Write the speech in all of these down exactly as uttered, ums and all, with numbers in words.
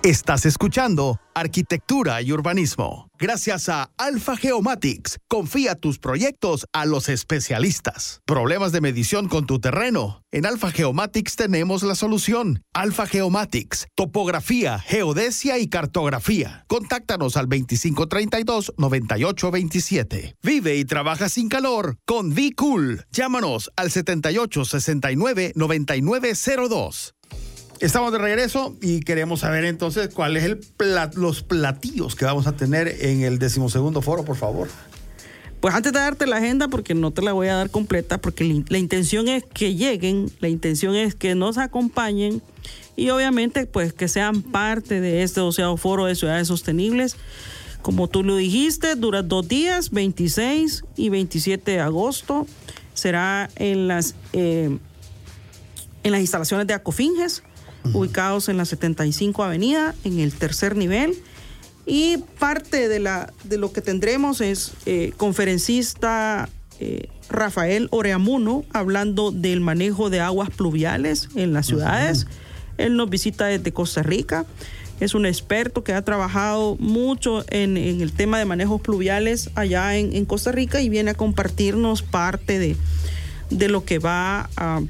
Estás escuchando Arquitectura y Urbanismo. Gracias a Alpha Geomatics. Confía tus proyectos a los especialistas. ¿Problemas de medición con tu terreno? En Alpha Geomatics tenemos la solución. Alpha Geomatics. Topografía, geodesia y cartografía. Contáctanos al veinticinco treinta y dos, noventa y ocho veintisiete. Vive y trabaja sin calor con V-Cool. Llámanos al setenta y ocho sesenta y nueve, noventa y nueve cero dos. Estamos de regreso y queremos saber entonces cuál es el plat- los platillos que vamos a tener en el decimosegundo foro, por favor. Pues antes de darte la agenda, porque no te la voy a dar completa, porque la, la intención es que lleguen, la intención es que nos acompañen y obviamente pues que sean parte de este doceavo foro de ciudades sostenibles. Como tú lo dijiste, dura dos días, veintiséis y veintisiete de agosto. Será en las, eh, en las instalaciones de Acofinges, ubicados en la setenta y cinco Avenida, en el tercer nivel. Y parte de, la, de lo que tendremos es eh, conferencista eh, Rafael Oreamuno, hablando del manejo de aguas pluviales en las ciudades. Uh-huh. Él nos visita desde Costa Rica. Es un experto que ha trabajado mucho en, en el tema de manejos pluviales allá en, en Costa Rica y viene a compartirnos parte de, de lo que va a...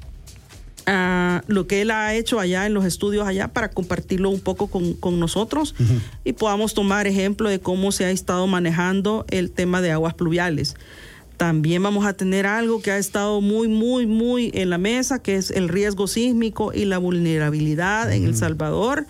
Uh, lo que él ha hecho allá en los estudios allá para compartirlo un poco con, con nosotros uh-huh. y podamos tomar ejemplo de cómo se ha estado manejando el tema de aguas pluviales. También vamos a tener algo que ha estado muy, muy, muy en la mesa, que es el riesgo sísmico y la vulnerabilidad uh-huh. en El Salvador,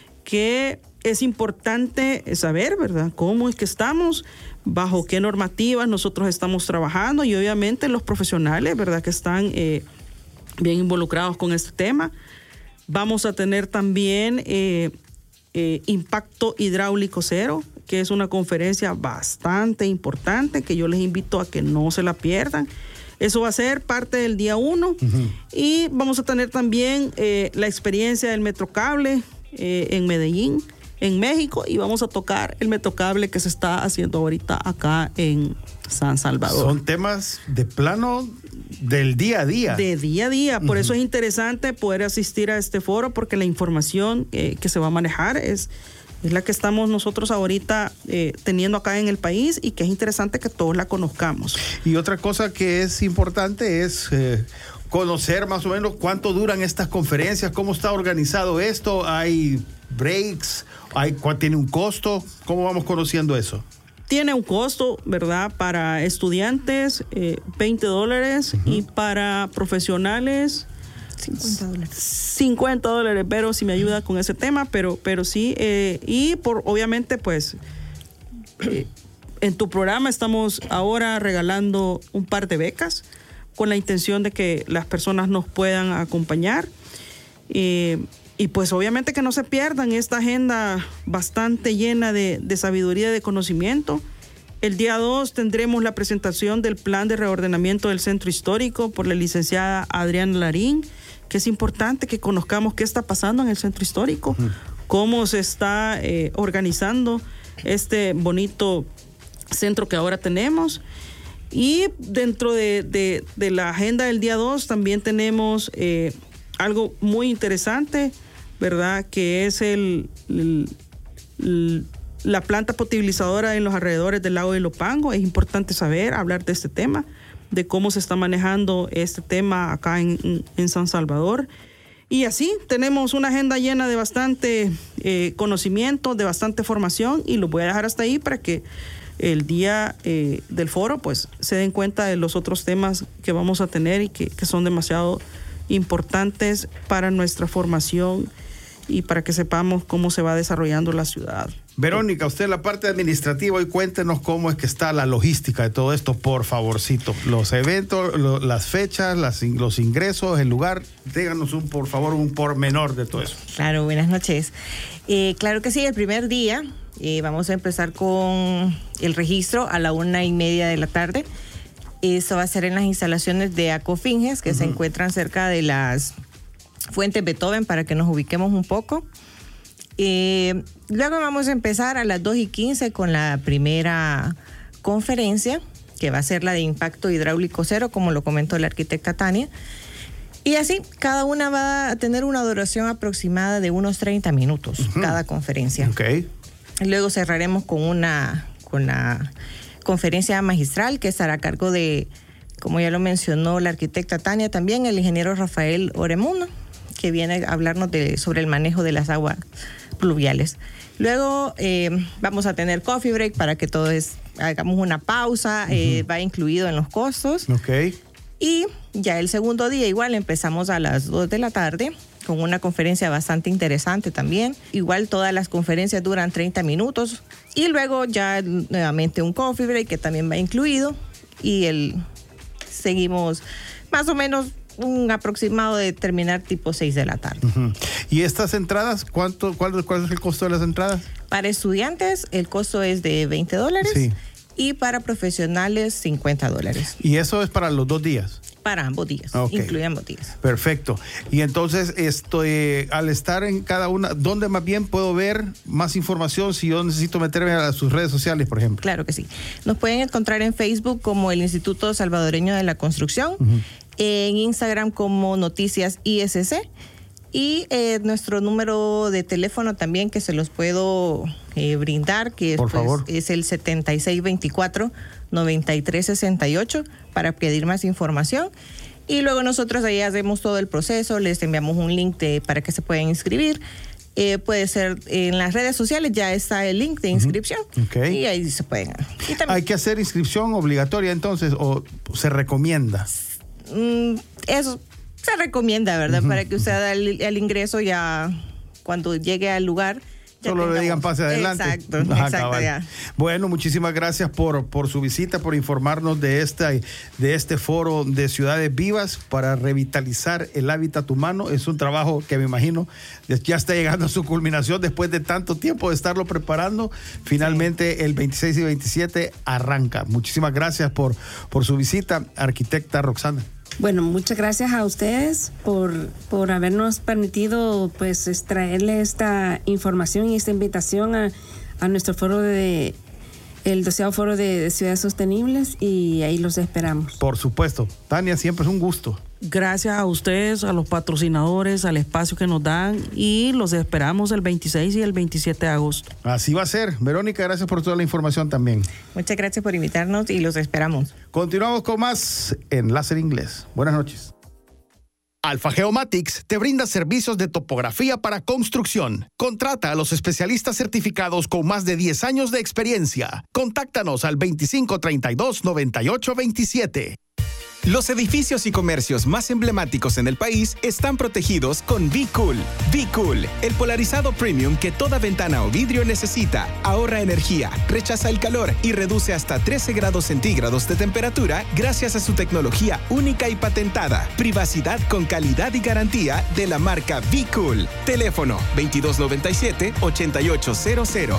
que es importante saber, ¿verdad?, cómo es que estamos, bajo qué normativas nosotros estamos trabajando y obviamente los profesionales, ¿verdad?, que están... Eh, bien involucrados con este tema. Vamos a tener también eh, eh, Impacto Hidráulico Cero, que es una conferencia bastante importante que yo les invito a que no se la pierdan. Eso va a ser parte del día uno. Uh-huh. Y vamos a tener también eh, la experiencia del Metrocable eh, en Medellín, en México, y vamos a tocar el Metrocable que se está haciendo ahorita acá en San Salvador. Son temas de plano del día a día. De día a día. Por uh-huh. eso es interesante poder asistir a este foro, porque la información eh, que se va a manejar es, es la que estamos nosotros ahorita eh, teniendo acá en el país y que es interesante que todos la conozcamos. Y otra cosa que es importante es eh, conocer más o menos cuánto duran estas conferencias, cómo está organizado esto, hay breaks, hay, ¿cuál tiene un costo? ¿Cómo vamos conociendo eso? Tiene un costo, ¿verdad? Para estudiantes, eh, veinte dólares uh-huh. y para profesionales, cincuenta dólares. cincuenta dólares, pero si me ayuda con ese tema, pero, pero sí. Eh, y por obviamente, pues, eh, en tu programa estamos ahora regalando un par de becas con la intención de que las personas nos puedan acompañar. Eh, Y pues obviamente que no se pierdan esta agenda bastante llena de, de sabiduría y de conocimiento. El día dos tendremos la presentación del plan de reordenamiento del centro histórico por la licenciada Adriana Larín, que es importante que conozcamos qué está pasando en el centro histórico, uh-huh. cómo se está eh, organizando este bonito centro que ahora tenemos. Y dentro de, de, de la agenda del día dos también tenemos eh, algo muy interesante, ¿verdad?, que es el, el, el, la planta potabilizadora en los alrededores del lago de Ilopango. Es importante saber, hablar de este tema, de cómo se está manejando este tema acá en, en, en San Salvador. Y así tenemos una agenda llena de bastante eh, conocimiento, de bastante formación, y lo voy a dejar hasta ahí para que el día eh, del foro pues se den cuenta de los otros temas que vamos a tener y que, que son demasiado importantes para nuestra formación y para que sepamos cómo se va desarrollando la ciudad. Verónica, usted la parte administrativa, y cuéntenos cómo es que está la logística de todo esto, por favorcito. Los eventos, lo, las fechas, las, los ingresos, el lugar, díganos un, por favor, un pormenor de todo eso. Claro, buenas noches. Eh, claro que sí, el primer día eh, vamos a empezar con el registro a la una y media de la tarde. Eso va a ser en las instalaciones de Acofinges, que uh-huh. se encuentran cerca de las Fuentes Beethoven, para que nos ubiquemos un poco. Eh, luego vamos a empezar a las dos y quince con la primera conferencia, que va a ser la de Impacto Hidráulico Cero, como lo comentó la arquitecta Tania. Y así, cada una va a tener una duración aproximada de unos treinta minutos, uh-huh. cada conferencia. Okay. Luego cerraremos con una, con la conferencia magistral que estará a cargo de, como ya lo mencionó la arquitecta Tania, también el ingeniero Rafael Oremuno, que viene a hablarnos de, sobre el manejo de las aguas pluviales. Luego eh, vamos a tener coffee break para que todos hagamos una pausa, uh-huh. eh, va incluido en los costos. Okay. Y ya el segundo día igual empezamos a las dos de la tarde con una conferencia bastante interesante también. Igual todas las conferencias duran treinta minutos y luego ya nuevamente un coffee break que también va incluido y el seguimos más o menos un aproximado de terminar tipo seis de la tarde. Uh-huh. ¿Y estas entradas, cuánto, cuál, cuál es el costo de las entradas? Para estudiantes el costo es de veinte dólares. Sí. Y para profesionales, cincuenta dólares. ¿Y eso es para los dos días? Para ambos días, Okay. incluye ambos días. Perfecto. Y entonces, esto, eh, al estar en cada una, ¿dónde más bien puedo ver más información si yo necesito meterme a sus redes sociales, por ejemplo? Claro que sí. Nos pueden encontrar en Facebook como el Instituto Salvadoreño de la Construcción, uh-huh. en Instagram como Noticias I S C, y eh, nuestro número de teléfono también que se los puedo eh, brindar, que Por pues, favor. es el setenta y seis veinticuatro, noventa y tres sesenta y ocho para pedir más información. Y luego nosotros ahí hacemos todo el proceso, les enviamos un link de, para que se puedan inscribir. Eh, puede ser en las redes sociales, ya está el link de inscripción. Uh-huh. Okay. Y ahí se pueden. Y también, ¿hay que hacer inscripción obligatoria entonces o se recomienda? Mm, eso se recomienda, ¿verdad? Uh-huh. Para que usted haga el, el ingreso ya cuando llegue al lugar. Solo tengamos... le digan pase adelante. Exacto, Ajá, exacto, ya. Bueno, muchísimas gracias por, por su visita, por informarnos de, esta, de este foro de ciudades vivas para revitalizar el hábitat humano. Es un trabajo que me imagino ya está llegando a su culminación después de tanto tiempo de estarlo preparando. Finalmente, sí. El veintiséis y veintisiete arranca. Muchísimas gracias por, por su visita, arquitecta Roxana. Bueno, muchas gracias a ustedes por, por habernos permitido pues extraerle esta información y esta invitación a, a nuestro foro de el doceavo foro de, de ciudades sostenibles, y ahí los esperamos. Por supuesto. Tania, siempre es un gusto. Gracias a ustedes, a los patrocinadores, al espacio que nos dan, y los esperamos el veintiséis y el veintisiete de agosto. Así va a ser. Verónica, gracias por toda la información también. Muchas gracias por invitarnos y los esperamos. Continuamos con más en Láser Inglés. Buenas noches. Alfa Geomatics te brinda servicios de topografía para construcción. Contrata a los especialistas certificados con más de diez años de experiencia. Contáctanos al veinticinco treinta y dos noventa y ocho veintisiete. Los edificios y comercios más emblemáticos en el país están protegidos con V-Cool. V-Cool, el polarizado premium que toda ventana o vidrio necesita. Ahorra energía, rechaza el calor y reduce hasta trece grados centígrados de temperatura gracias a su tecnología única y patentada. Privacidad con calidad y garantía de la marca V-Cool. Teléfono veintidós noventa y siete, ochenta y ocho cero cero.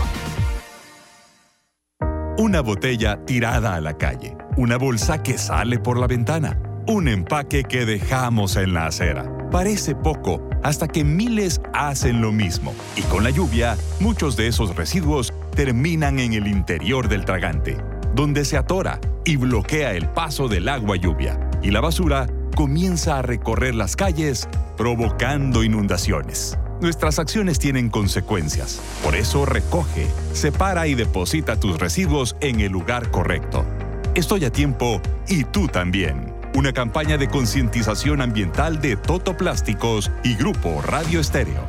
Una botella tirada a la calle, una bolsa que sale por la ventana, un empaque que dejamos en la acera. Parece poco hasta que miles hacen lo mismo. Y con la lluvia, muchos de esos residuos terminan en el interior del tragante, donde se atora y bloquea el paso del agua lluvia. Y la basura comienza a recorrer las calles, provocando inundaciones. Nuestras acciones tienen consecuencias. Por eso recoge, separa y deposita tus residuos en el lugar correcto. Estoy a tiempo y tú también. Una campaña de concientización ambiental de Toto Plásticos y Grupo Radio Estéreo.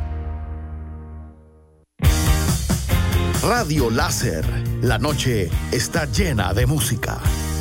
Radio Láser. La noche está llena de música.